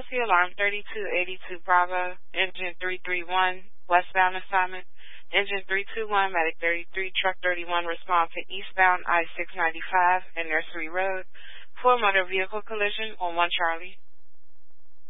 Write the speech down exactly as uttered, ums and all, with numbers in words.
Chelsea, alarm thirty-two eighty-two Bravo, engine three three one, westbound assignment. Engine three two one, Medic thirty-three, Truck thirty-one, respond to eastbound I six ninety-five and Nursery Road for motor vehicle collision on one Charlie.